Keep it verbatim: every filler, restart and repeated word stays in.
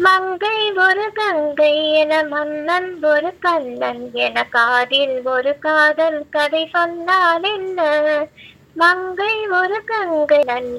மங்கை ஒரு கங்கை என மன்னன் ஒரு கண்ணன் என காதில் ஒரு காதல் கதை சொன்னால் என்ன? மங்கை ஒரு கங்கை நன்